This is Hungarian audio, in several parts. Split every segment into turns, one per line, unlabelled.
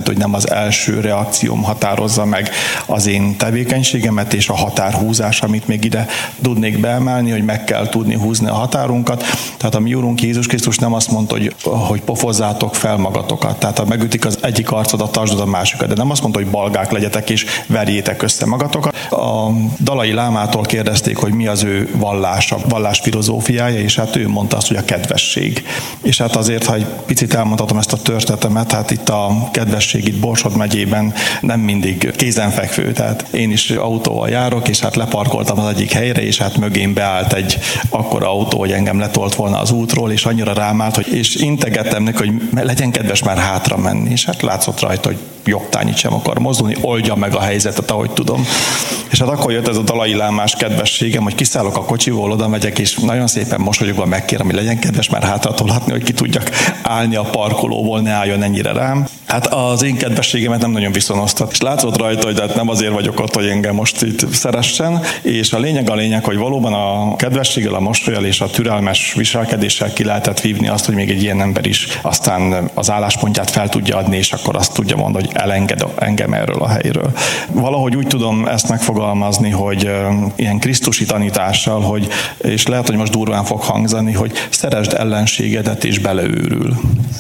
hogy nem az első reakcióm határozza meg az én tevékenységemet, és a határhúzás, amit még ide tudnék beemelni, hogy meg kell tudni húzni a határunkat. Tehát a mi Úrunk Jézus Krisztus nem azt mondta, hogy pofozzátok fel magatokat. Tehát ha megütik az egyik arcodat, tartsd a másikat, de nem azt mondta, hogy balgák legyetek és verjétek össze magatokat. A Dalai Lámától kérdezték, hogy mi az ő vallása, vallás filozófiája, és hát ő mondta azt, hogy a kedvesség. És hát azért, ha egy picit elmondhatom ezt a történetemet, hát itt a kedvesség itt Borsod megyében nem mindig kézenfekvő. Tehát én is autóval járok, és hát leparkoltam az egyik helyre, és hát mögém beállt egy akkora autó, hogy engem letolt volna az útról, és annyira rám állt, és integettem neki, hogy legyen kedves már hátra menni. És hát látszott rajta, hogy jobbtányit sem akar mozdulni, oldja meg a helyzetet, ahogy tudom. És hát akkor jött ez a Dalai Lámás kedvességem, hogy kiszállok a kocsiból, oda megyek, és nagyon szépen mosolyogva megkérem, hogy legyen kedves már hátra tolhatni, hogy ki tudjak állni a parkolóból, ne álljon ennyire rám. Hát az én kedvességemet nem nagyon viszonoztat. És látszott rajta, hogy hát nem azért vagyok ott, hogy engem most itt szeressen, és a lényeg, hogy valóban a kedvességgel, a mosollyal és a türelmes viselkedéssel ki lehetett vívni azt, hogy még egy ilyen ember is aztán az álláspontját fel tudja adni, és akkor azt tudja mondani, hogy elenged engem erről a helyről. Valahogy úgy tudom ezt megfogalmazni, hogy ilyen krisztusi tanítással, és lehet, hogy most durván fog hangzani, hogy szeresd ellenségedet és beleőrül.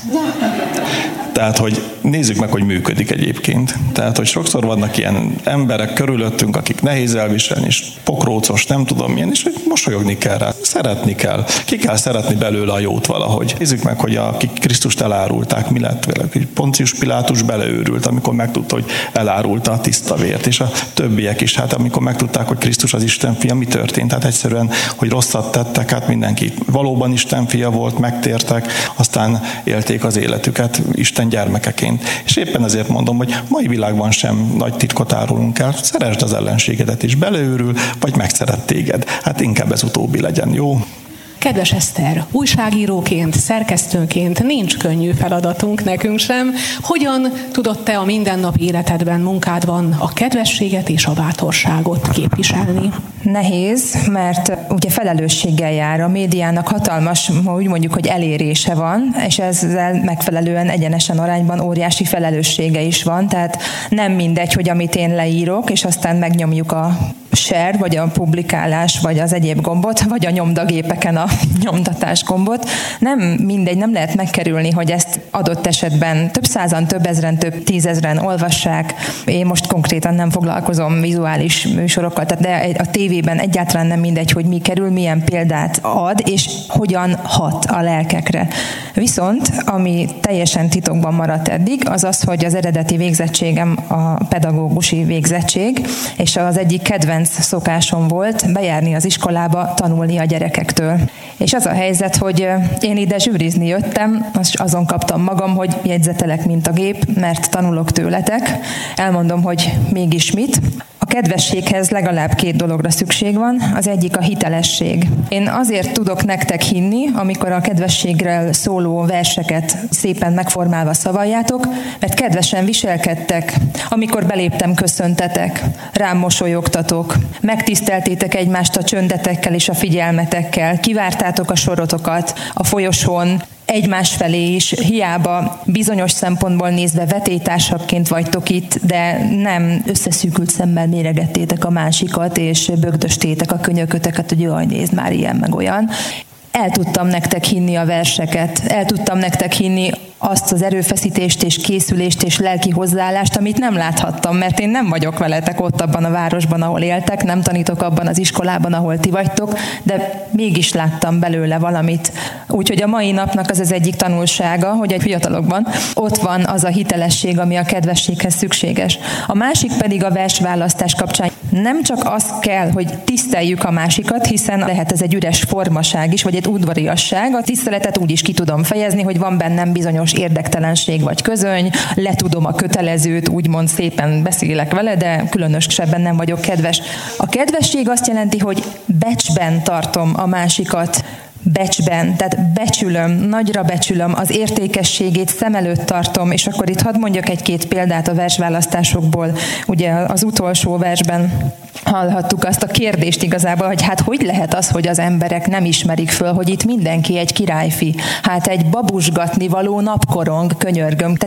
Tehát, hogy nézzük meg, hogy működik egyébként. Tehát, hogy sokszor vannak ilyen emberek körülöttünk, akik nehéz elviselni, és pokrócos, nem tudom milyen, és hogy mosolyogni kell rá, szeretni kell. Ki kell szeretni belőle a jót valahogy. Nézzük meg, hogy akik Krisztust elárulták, mi lett vele. Poncius Pilátus beleőrült, amikor megtudta, hogy elárulta a tiszta vért, és a többiek is, hát amikor megtudták, hogy Krisztus az Isten fia, mi történt? Hát egyszerűen, hogy rosszat tettek, hát mindenki valóban Isten fia volt, megtértek, aztán élték az életüket Isten gyermekeként. És éppen ezért mondom, hogy mai világban sem nagy titkot árulunk el. Szeresd az ellenségedet is, beleőrül, vagy megszeret téged. Hát inkább ez utóbbi legyen, jó?
Kedves Eszter, újságíróként, szerkesztőként nincs könnyű feladatunk, nekünk sem. Hogyan tudod te a mindennapi életedben, munkádban a kedvességet és a bátorságot képviselni?
Nehéz, mert ugye felelősséggel jár. A médiának hatalmas, úgy mondjuk, hogy elérése van, és ezzel megfelelően egyenesen arányban óriási felelőssége is van. Tehát nem mindegy, hogy amit én leírok, és aztán megnyomjuk a share, vagy a publikálás, vagy az egyéb gombot, vagy a nyomdagépeken a nyomtatás gombot. Nem mindegy, nem lehet megkerülni, hogy ezt adott esetben több százan, több ezren, több tízezren olvassák. Én most konkrétan nem foglalkozom vizuális műsorokkal, de a tévében egyáltalán nem mindegy, hogy mi kerül, milyen példát ad, és hogyan hat a lelkekre. Viszont, ami teljesen titokban maradt eddig, az az, hogy az eredeti végzettségem a pedagógusi végzettség, és az egyik kedvenc szokásom volt bejárni az iskolába, tanulni a gyerekektől. És az a helyzet, hogy én ide zsűrizni jöttem, azon kaptam magam, hogy jegyzetelek, mint a gép, mert tanulok tőletek. Elmondom, hogy mégis mit. A kedvességhez legalább 2 dologra szükség van, az egyik a hitelesség. Én azért tudok nektek hinni, amikor a kedvességről szóló verseket szépen megformálva szavaljátok, mert kedvesen viselkedtek, amikor beléptem, köszöntetek, rám mosolyogtatok, megtiszteltétek egymást a csöndetekkel és a figyelmetekkel, kivártátok a sorotokat a folyosón, egymás felé is, hiába bizonyos szempontból nézve vetélytársakként vagytok itt, de nem összeszűkült szemmel méregettétek a másikat, és bögdöstétek a könyököteket, hogy jaj, nézd már ilyen meg olyan. El tudtam nektek hinni a verseket, el tudtam nektek hinni azt az erőfeszítést és készülést és lelki hozzáállást, amit nem láthattam, mert én nem vagyok veletek ott abban a városban, ahol éltek, nem tanítok abban az iskolában, ahol ti vagytok, de mégis láttam belőle valamit. Úgyhogy a mai napnak az egyik tanulsága, hogy egy fiatalokban ott van az a hitelesség, ami a kedvességhez szükséges. A másik pedig a versválasztás kapcsán nem csak az kell, hogy tiszteljük a másikat, hiszen lehet ez egy üres formaság is, vagy egy udvariasság. A tiszteletet úgy is ki tudom fejezni, hogy van bennem bizonyos érdektelenség vagy közöny, letudom a kötelezőt, úgymond szépen beszélek vele, de különösebben nem vagyok kedves. A kedvesség azt jelenti, hogy becsben tartom a másikat, becsben, tehát becsülöm, nagyra becsülöm, az értékességét szem előtt tartom, és akkor itt hadd mondjak 1-2 példát a versválasztásokból. Ugye az utolsó versben hallhattuk azt a kérdést igazából, hogy hát hogy lehet az, hogy az emberek nem ismerik föl, hogy itt mindenki egy királyfi. Hát egy babusgatni való napkorong, könyörgöm. Tehát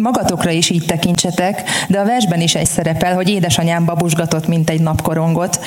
magatokra is így tekintsetek, de a versben is egy szerepel, hogy édesanyám babusgatott, mint egy napkorongot.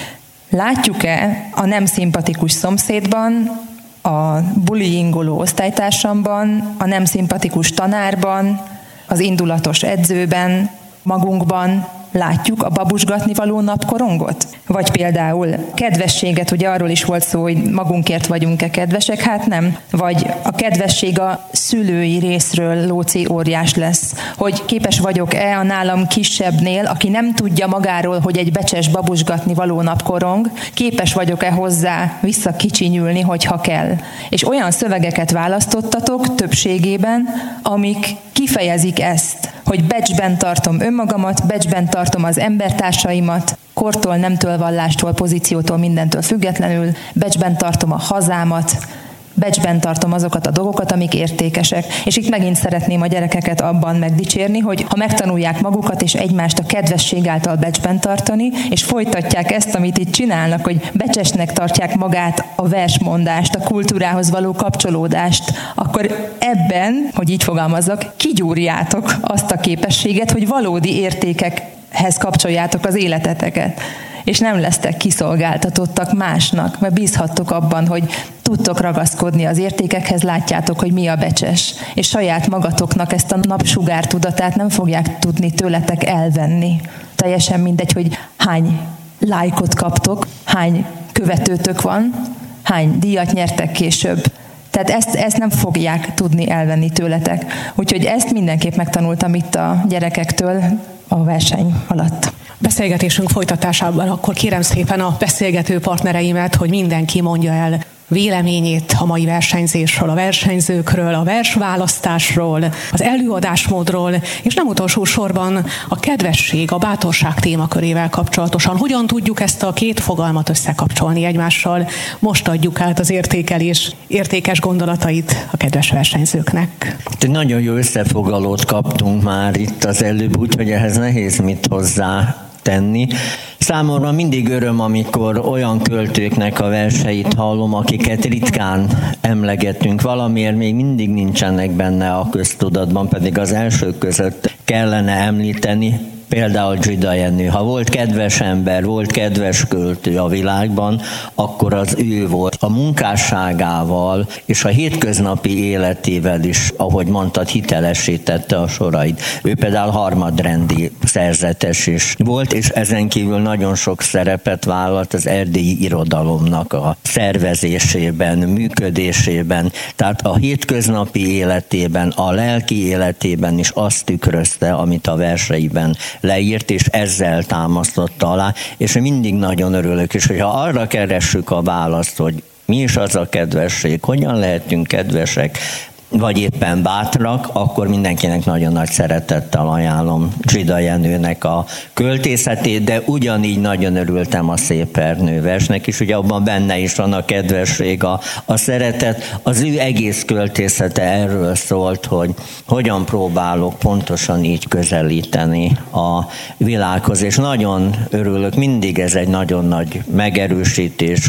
Látjuk-e a nem szimpatikus szomszédban, a bullyingoló osztálytársamban, a nem szimpatikus tanárban, az indulatos edzőben, magunkban látjuk a babusgatni való napkorongot? Vagy például kedvességet, ugye arról is volt szó, hogy magunkért vagyunk-e kedvesek? Hát nem. Vagy a kedvesség a szülői részről Lóczy óriás lesz. Hogy képes vagyok-e a nálam kisebbnél, aki nem tudja magáról, hogy egy becses babusgatni való napkorong, képes vagyok-e hozzá visszakicsinyülni, hogyha kell. És olyan szövegeket választottatok többségében, amik kifejezik ezt, hogy becsben tartom önmagamat, becsben tartom az embertársaimat, kortól, nemtől, vallástól, pozíciótól, mindentől függetlenül, becsben tartom a hazámat, becsben tartom azokat a dolgokat, amik értékesek. És itt megint szeretném a gyerekeket abban megdicsérni, hogy ha megtanulják magukat és egymást a kedvesség által becsben tartani, és folytatják ezt, amit itt csinálnak, hogy becsesnek tartják magát, a versmondást, a kultúrához való kapcsolódást, akkor ebben, hogy így fogalmazzak, kigyúrjátok azt a képességet, hogy valódi értékekhez kapcsoljátok az életeteket. És nem lesztek kiszolgáltatottak másnak, mert bízhattok abban, hogy tudtok ragaszkodni az értékekhez, látjátok, hogy mi a becses. És saját magatoknak ezt a napsugár tudatát nem fogják tudni tőletek elvenni. Teljesen mindegy, hogy hány lájkot kaptok, hány követőtök van, hány díjat nyertek később. Tehát ezt nem fogják tudni elvenni tőletek. Úgyhogy ezt mindenképp megtanultam itt a gyerekektől a verseny alatt.
Beszélgetésünk folytatásában akkor kérem szépen a beszélgető partnereimet, hogy mindenki mondja el véleményét a mai versenyzésről, a versenyzőkről, a versválasztásról, az előadásmódról, és nem utolsó sorban a kedvesség, a bátorság témakörével kapcsolatosan. Hogyan tudjuk ezt a két fogalmat összekapcsolni egymással? Most adjuk át az értékelés értékes gondolatait a kedves versenyzőknek.
Nagyon jó összefoglalót kaptunk már itt az előbb, úgyhogy ehhez nehéz mit hozzá tenni. Számomra mindig öröm, amikor olyan költőknek a verseit hallom, akiket ritkán emlegetünk. Valamiért még mindig nincsenek benne a köztudatban, pedig az elsők között kellene említeni. Például Zsida Jenő. Ha volt kedves ember, volt kedves költő a világban, akkor az ő volt. A munkásságával és a hétköznapi életével is, ahogy mondtad, hitelesítette a sorait. Ő például harmadrendi szerzetes is volt, és ezen kívül nagyon sok szerepet vállalt az erdélyi irodalomnak a szervezésében, működésében. Tehát a hétköznapi életében, a lelki életében is azt tükrözte, amit a verseiben leírt, és ezzel támasztotta alá, és mindig nagyon örülök, és hogyha arra keressük a választ, hogy mi is az a kedvesség, hogyan lehetünk kedvesek, vagy éppen bátrak, akkor mindenkinek nagyon nagy szeretettel ajánlom Zsida Jenőnek a költészetét, de ugyanígy nagyon örültem a Szép Ernő versnek is, ugye abban benne is van a kedvesség, a szeretet. Az ő egész költészete erről szólt, hogy hogyan próbálok pontosan így közelíteni a világhoz, és nagyon örülök, mindig ez egy nagyon nagy megerősítés,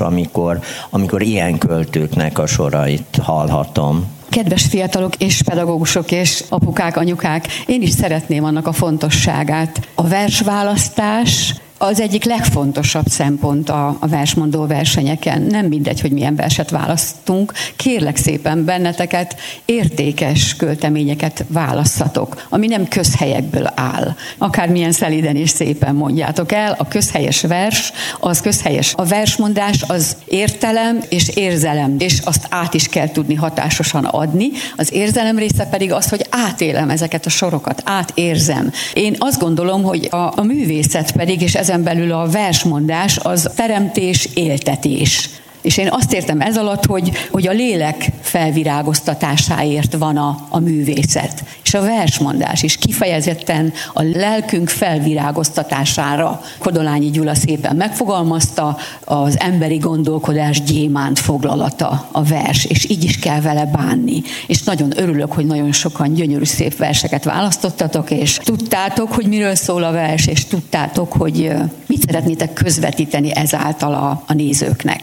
amikor ilyen költőknek a sorait hallhatom.
Kedves fiatalok és pedagógusok és apukák, anyukák, én is szeretném annak a fontosságát. A versválasztás az egyik legfontosabb szempont a versmondó versenyeken. Nem mindegy, hogy milyen verset választunk. Kérlek szépen benneteket, értékes költeményeket válasszatok, ami nem közhelyekből áll. Akármilyen szelíden és szépen mondjátok el, a közhelyes vers, az közhelyes. A versmondás az értelem és érzelem, és azt át is kell tudni hatásosan adni. Az érzelem része pedig az, hogy átélem ezeket a sorokat, átérzem. Én azt gondolom, hogy a művészet pedig, és ezen belül a versmondás, az teremtés, éltetés. És én azt értem ez alatt, hogy a lélek felvirágoztatásáért van a művészet. És a versmondás is kifejezetten a lelkünk felvirágoztatására. Kodolányi Gyula szépen megfogalmazta, az emberi gondolkodás gyémánt foglalata a vers, és így is kell vele bánni. És nagyon örülök, hogy nagyon sokan gyönyörű szép verseket választottatok, és tudtátok, hogy miről szól a vers, és tudtátok, hogy mit szeretnétek közvetíteni ezáltal a nézőknek.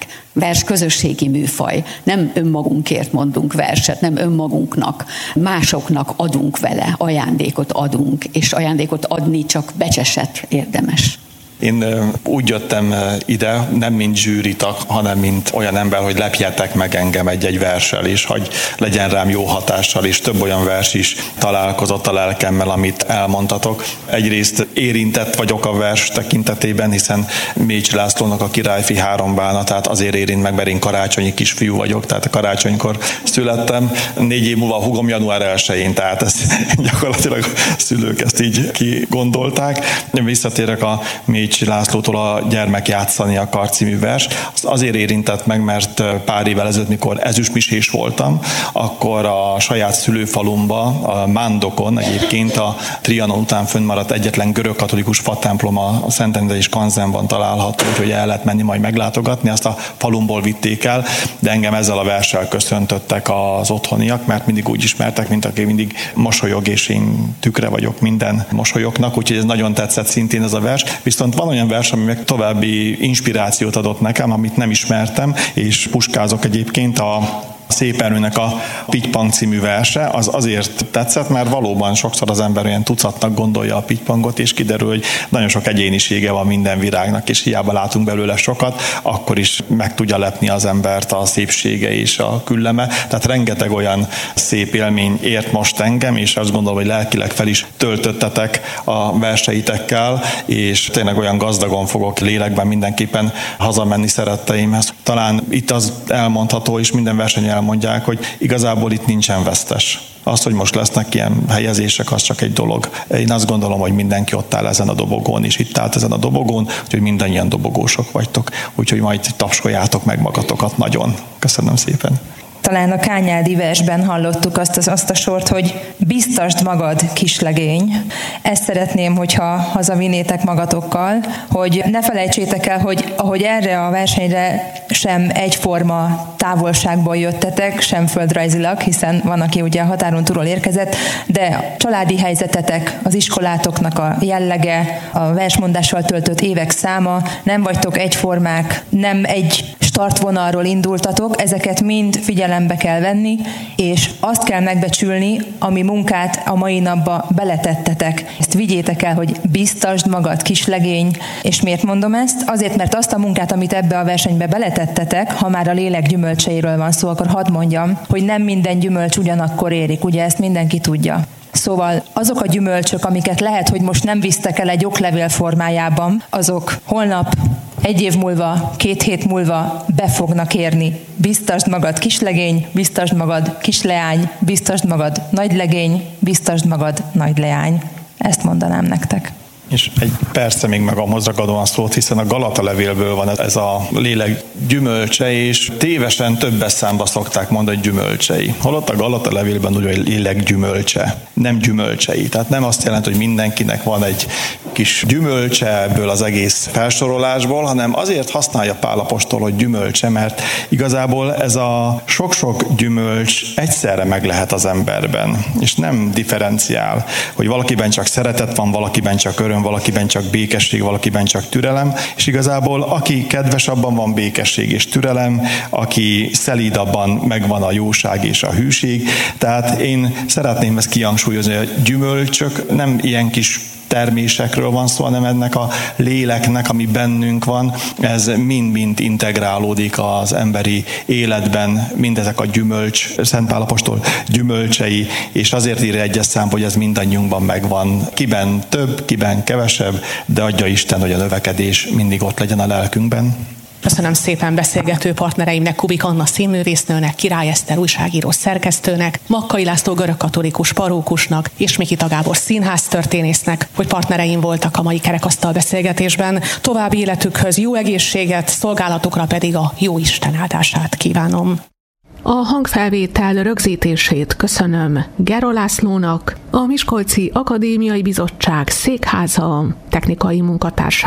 vers közösségi műfaj. Nem önmagunkért mondunk verset, nem önmagunknak, másoknak adunk vele, ajándékot adunk, és ajándékot adni csak becseset érdemes.
Én úgy jöttem ide, nem mint zsűritag, hanem mint olyan ember, hogy lepjetek meg engem egy-egy verssel is, hogy legyen rám jó hatással, és több olyan vers is találkozott a lelkemmel, amit elmondtatok. Egyrészt érintett vagyok a vers tekintetében, hiszen Mécs Lászlónak a Királyfi 3 bánatát azért érint meg, mert én karácsonyi kisfiú vagyok, tehát a karácsonykor születtem. 4 év múlva a húgom január 1-én, tehát ez gyakorlatilag a szülők ezt így kigondolták. Visszatérek a Mécs Lászlótól a Gyermek játszani akar című vers. Az azért érintett meg, mert pár évvel ezelőtt, mikor ezüstmisés voltam, akkor a saját szülőfalumba, a Mándokon egyébként a Trianon után fönnmaradt egyetlen görögkatolikus fatemplom a Szentendrei és Kanzenban található, úgyhogy el lehet menni majd meglátogatni, azt a falumból vitték el, de engem ezzel a verssel köszöntöttek az otthoniak, mert mindig úgy ismertek, mint aki mindig mosolyog, és én tükre vagyok minden mosolyoknak, úgyhogy ez nagyon tetszett szintén ez a vers. Viszont van olyan vers, ami meg további inspirációt adott nekem, amit nem ismertem, és puskázok egyébként a Szép Ernőnek a Pittypang című verse, az azért tetszett, mert valóban sokszor az ember olyan tucatnak gondolja a pittypangot, és kiderül, hogy nagyon sok egyénisége van minden virágnak, és hiába látunk belőle sokat, akkor is meg tudja lepni az embert a szépsége és a külleme. Tehát rengeteg olyan szép élmény ért most engem, és azt gondolom, hogy lelkileg fel is töltöttetek a verseitekkel, és tényleg olyan gazdagon fogok lélekben mindenképpen hazamenni szeretteimhez. Talán itt az elmondható, és minden versenyen elmondják, hogy igazából itt nincsen vesztes. Az, hogy most lesznek ilyen helyezések, az csak egy dolog. Én azt gondolom, hogy mindenki ott áll ezen a dobogón, és itt állt ezen a dobogón, úgyhogy mindannyian dobogósok vagytok. Úgyhogy majd tapsoljátok meg magatokat nagyon. Köszönöm szépen.
Talán a Kányádi versben hallottuk azt a sort, hogy biztasd magad, kislegény. Ezt szeretném, hogyha hazavinnétek magatokkal, hogy ne felejtsétek el, hogy ahogy erre a versenyre sem egyforma távolságból jöttetek, sem földrajzilag, hiszen van, aki ugye a határon túlról érkezett, de a családi helyzetetek, az iskolátoknak a jellege, a versmondással töltött évek száma, nem vagytok egyformák, nem egy startvonalról indultatok, ezeket mind figyelembe kell venni, és azt kell megbecsülni, ami munkát a mai napba beletettetek. Ezt vigyétek el, hogy biztasd magad, kislegény, és miért mondom ezt? Azért, mert azt a munkát, amit ebbe a versenybe beletettetek, ha már a lélek gyümölcseiről van szó, akkor hadd mondjam, hogy nem minden gyümölcs ugyanakkor érik, ugye ezt mindenki tudja. Szóval azok a gyümölcsök, amiket lehet, hogy most nem visztek el egy oklevél formájában, azok holnap, 1 év múlva, 2 hét múlva be fognak érni. Biztasd magad, kislegény, biztasd magad, kisleány, biztasd magad, nagylegény, biztasd magad, nagyleány. Ezt mondanám nektek.
És egy persze még magamhoz ragadom a szót, hiszen a Galata levélből van ez a lélek gyümölcse, és tévesen többes számba szokták mondani, hogy gyümölcsei. Holott a Galata levélben úgy, hogy lélek gyümölcse, nem gyümölcsei. Tehát nem azt jelenti, hogy mindenkinek van egy kis gyümölcse ebből az egész felsorolásból, hanem azért használja Pál apostol, hogy gyümölcse, mert igazából ez a sok-sok gyümölcs egyszerre meg lehet az emberben, és nem differenciál, hogy valakiben csak szeretet van, valakiben csak öröm, valakiben csak békesség, valakiben csak türelem, és igazából aki kedves, abban van békesség és türelem, aki szelíd, abban megvan a jóság és a hűség. Tehát én szeretném ezt kihangsúlyozni, hogy a gyümölcsök nem ilyen kis termésekről van szó, hanem ennek a léleknek, ami bennünk van, ez mind-mind integrálódik az emberi életben, mindezek a gyümölcs, Szent Pál apostol gyümölcsei, és azért írja egyes szám, hogy ez mindannyiunkban megvan. Kiben több, kiben kevesebb, de adja Isten, hogy a növekedés mindig ott legyen a lelkünkben.
Köszönöm szépen beszélgető partnereimnek, Kubik Anna színművésznőnek, Király Eszter újságíró szerkesztőnek, Makkai László görögkatolikus parókusnak és Mikita Gábor színháztörténésznek, hogy partnereim voltak a mai kerekasztal beszélgetésben. További életükhöz jó egészséget, szolgálatukra pedig a jó Isten áldását kívánom. A hangfelvétel rögzítését köszönöm Gero Lászlónak, a Miskolci Akadémiai Bizottság székháza technikai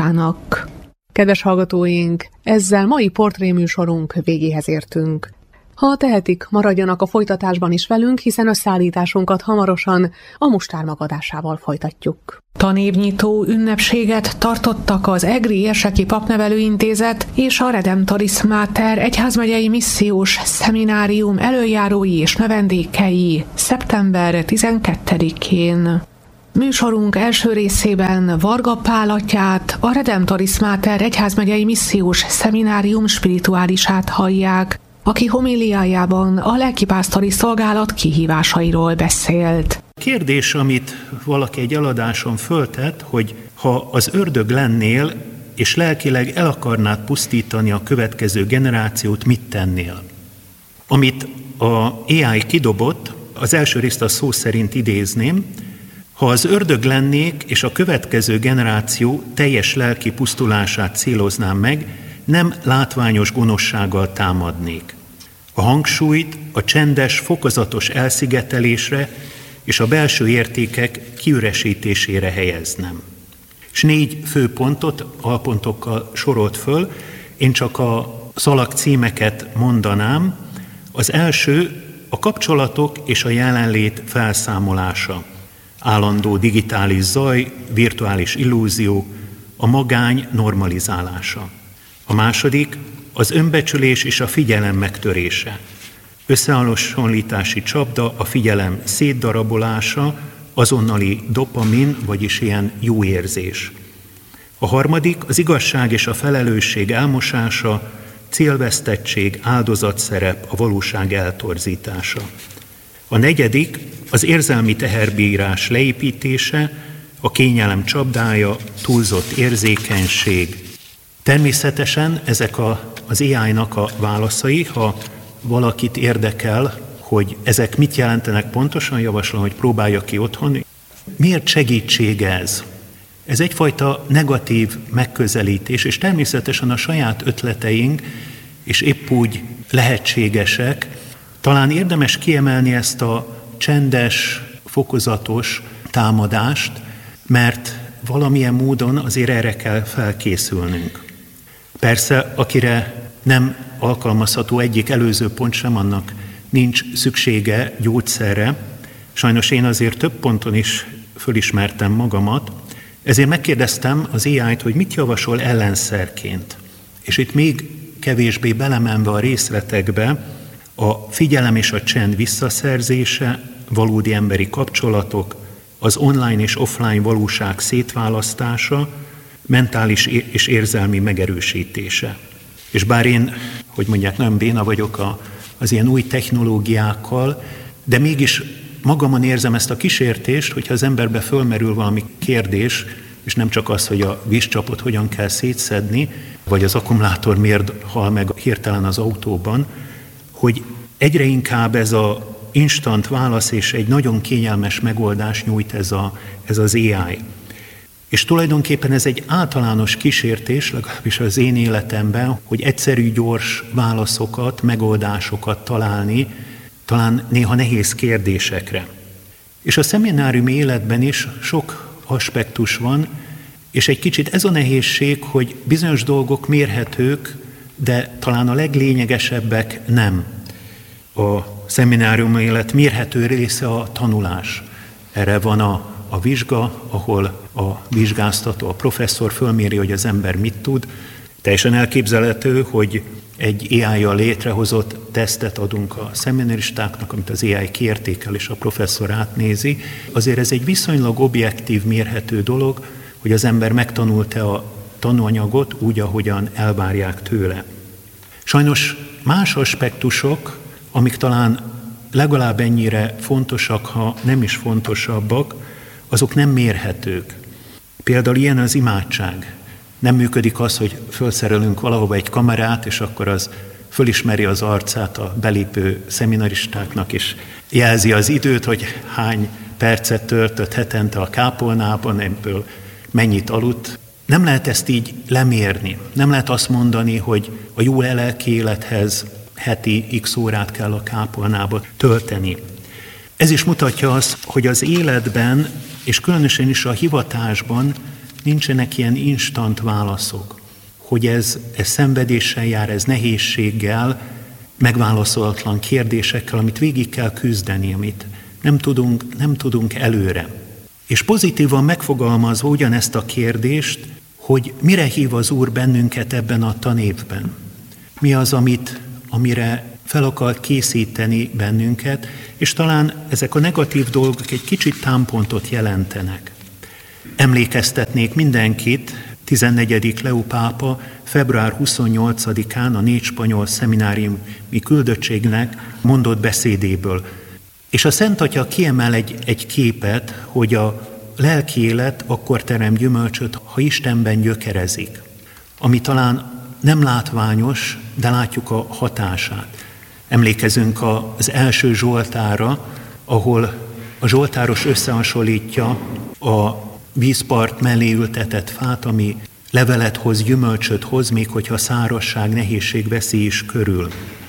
munkatársának. Kedves hallgatóink, ezzel mai portréműsorunk végéhez értünk. Ha tehetik, maradjanak a folytatásban is velünk, hiszen összeállításunkat hamarosan a Mustármag adásával folytatjuk. Tanévnyitó ünnepséget tartottak az Egri Érseki Papnevelőintézet és a Redemptoris Mater egyházmegyei missziós szeminárium elöljárói és növendékei szeptember 12-én. Műsorunk első részében Varga Pál atyát, a Redemptoris Mater egyházmegyei missziós szeminárium spirituálisát hallják, aki homiliájában a lelkipásztori szolgálat kihívásairól beszélt.
Kérdés, amit valaki egy eladáson föltett, hogy ha az ördög lennél, és lelkileg el akarnád pusztítani a következő generációt, mit tennél? Amit a AI kidobott, az első részt a szó szerint idézném: ha az ördög lennék, és a következő generáció teljes lelki pusztulását céloznám meg, nem látványos gonoszsággal támadnék. A hangsúlyt a csendes, fokozatos elszigetelésre és a belső értékek kiüresítésére helyeznem. És 4 fő pontot alpontokkal sorolt föl, én csak a szalag címeket mondanám. Az első a kapcsolatok és a jelenlét felszámolása. Állandó digitális zaj, virtuális illúzió, a magány normalizálása. A második az önbecsülés és a figyelem megtörése. Összehasonlítási csapda, a figyelem szétdarabolása, azonnali dopamin, vagyis ilyen jó érzés. A harmadik az igazság és a felelősség elmosása, célvesztettség, áldozatszerep, a valóság eltorzítása. A negyedik az érzelmi teherbírás leépítése, a kényelem csapdája, túlzott érzékenység. Természetesen ezek az AI-nak a válaszai, ha valakit érdekel, hogy ezek mit jelentenek pontosan, javaslom, hogy próbálja ki otthon. Miért segítség ez? Ez egyfajta negatív megközelítés, és természetesen a saját ötleteink, és épp úgy lehetségesek. Talán érdemes kiemelni ezt a csendes, fokozatos támadást, mert valamilyen módon azért erre kell felkészülnünk. Persze, akire nem alkalmazható egyik előző pont sem, annak nincs szüksége gyógyszerre. Sajnos én azért több ponton is fölismertem magamat, ezért megkérdeztem az AI-t, hogy mit javasol ellenszerként. És itt még kevésbé belemenve a részletekbe, a figyelem és a csend visszaszerzése, valódi emberi kapcsolatok, az online és offline valóság szétválasztása, mentális és érzelmi megerősítése. És bár én, hogy mondják, nem béna vagyok az ilyen új technológiákkal, de mégis magamon érzem ezt a kísértést, hogyha az emberbe fölmerül valami kérdés, és nem csak az, hogy a vízcsapot hogyan kell szétszedni, vagy az akkumulátor miért hal meg hirtelen az autóban, hogy egyre inkább ez az instant válasz és egy nagyon kényelmes megoldás nyújt ez az AI. És tulajdonképpen ez egy általános kísértés, legalábbis az én életemben, hogy egyszerű, gyors válaszokat, megoldásokat találni, talán néha nehéz kérdésekre. És a szemináriumi életben is sok aspektus van, és egy kicsit ez a nehézség, hogy bizonyos dolgok mérhetők, de talán a leglényegesebbek nem. A szemináriumi élet mérhető része a tanulás. Erre van a vizsga, ahol a vizsgáztató, a professzor fölméri, hogy az ember mit tud. Teljesen elképzelhető, hogy egy AI-jal létrehozott tesztet adunk a szemináristáknak, amit az AI kiértékel és a professzor átnézi. Azért ez egy viszonylag objektív, mérhető dolog, hogy az ember megtanulta a tananyagot úgy, ahogyan elvárják tőle. Sajnos más aspektusok, amik talán legalább ennyire fontosak, ha nem is fontosabbak, azok nem mérhetők. Például ilyen az imádság. Nem működik az, hogy felszerelünk valahova egy kamerát, és akkor az fölismeri az arcát a belépő szeminaristáknak, és jelzi az időt, hogy hány percet töltött hetente a kápolnában, ebből mennyit aludt. Nem lehet ezt így lemérni. Nem lehet azt mondani, hogy a jó lelki élethez heti x órát kell a kápolnába tölteni. Ez is mutatja azt, hogy az életben, és különösen is a hivatásban nincsenek ilyen instant válaszok. Hogy ez szenvedéssel jár, ez nehézséggel, megválaszolatlan kérdésekkel, amit végig kell küzdeni, amit nem tudunk előre. És pozitívan megfogalmazva ugyanezt a kérdést, hogy mire hív az Úr bennünket ebben a tanévben. Mi az, amire fel akar készíteni bennünket, és talán ezek a negatív dolgok egy kicsit támpontot jelentenek. Emlékeztetnék mindenkit, 14. Leó pápa február 28-án a 4 spanyol szemináriumi küldöttségnek mondott beszédéből. És a Szent Atya kiemel egy képet, hogy a lelki élet akkor terem gyümölcsöt, ha Istenben gyökerezik. Ami talán nem látványos, de látjuk a hatását. Emlékezünk az első Zsoltárra, ahol a zsoltáros összehasonlítja a vízpart mellé ültetett fát, ami levelet hoz, gyümölcsöt hoz, még hogyha szárazság, nehézség veszi is körül.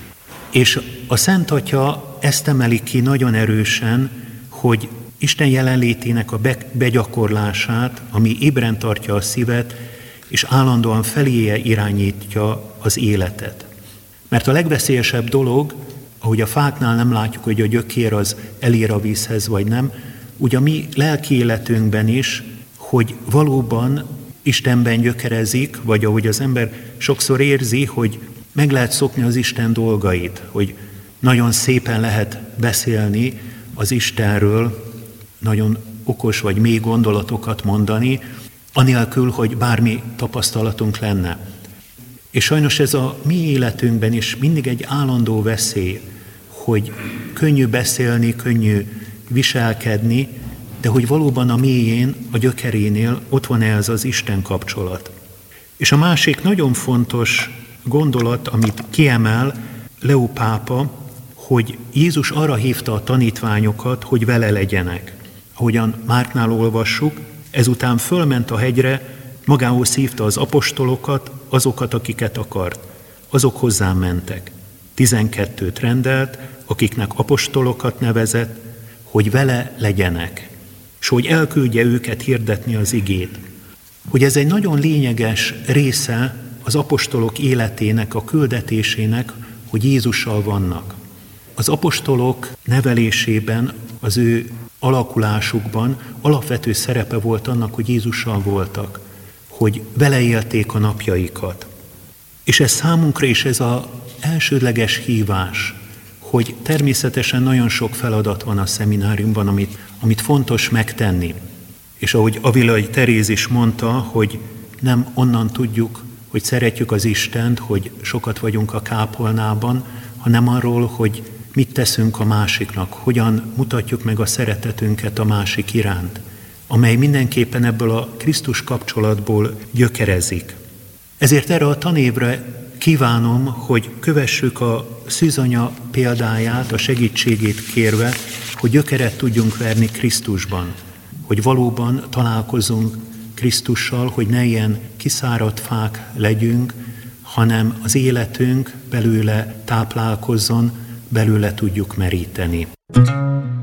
És a Szent Atya ezt emeli ki nagyon erősen, hogy Isten jelenlétének a begyakorlását, ami ébren tartja a szívet, és állandóan feléje irányítja az életet. Mert a legveszélyesebb dolog, ahogy a fáknál nem látjuk, hogy a gyökér az elér a vízhez vagy nem, úgy a mi lelki életünkben is, hogy valóban Istenben gyökerezik, vagy ahogy az ember sokszor érzi, hogy meg lehet szokni az Isten dolgait, hogy nagyon szépen lehet beszélni az Istenről, nagyon okos vagy mély gondolatokat mondani, anélkül, hogy bármi tapasztalatunk lenne. És sajnos ez a mi életünkben is mindig egy állandó veszély, hogy könnyű beszélni, könnyű viselkedni, de hogy valóban a mélyén, a gyökerénél ott van ez az Isten kapcsolat. És a másik nagyon fontos gondolat, amit kiemel Leó pápa, hogy Jézus arra hívta a tanítványokat, hogy vele legyenek. Ahogyan Márknál olvassuk, ezután fölment a hegyre, magához hívta az apostolokat, azokat, akiket akart. Azok hozzám mentek. 12-t rendelt, akiknek apostolokat nevezett, hogy vele legyenek, és hogy elküldje őket hirdetni az igét. Hogy ez egy nagyon lényeges része az apostolok életének, a küldetésének, hogy Jézussal vannak. Az apostolok nevelésében, az ő alakulásukban alapvető szerepe volt annak, hogy Jézussal voltak, hogy vele élték a napjaikat. És ez számunkra is ez az elsődleges hívás, hogy természetesen nagyon sok feladat van a szemináriumban, amit fontos megtenni. És ahogy Avilai Teréz is mondta, hogy nem onnan tudjuk, hogy szeretjük az Istent, hogy sokat vagyunk a kápolnában, hanem arról, hogy mit teszünk a másiknak, hogyan mutatjuk meg a szeretetünket a másik iránt, amely mindenképpen ebből a Krisztus kapcsolatból gyökerezik. Ezért erre a tanévre kívánom, hogy kövessük a szűzanya példáját, a segítségét kérve, hogy gyökeret tudjunk verni Krisztusban, hogy valóban találkozunk Krisztussal, hogy ne ilyen kiszáradt fák legyünk, hanem az életünk belőle táplálkozzon, belőle tudjuk meríteni.